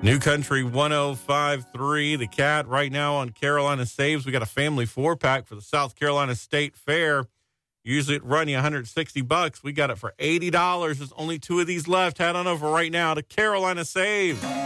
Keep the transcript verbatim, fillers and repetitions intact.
New Country one oh five point three, The Cat, right now on Carolina Saves. We got a family four-pack for the South Carolina State Fair. Usually it run you one hundred sixty bucks. We got it for eighty dollars. There's only two of these left. Head on over right now to Carolina Saves.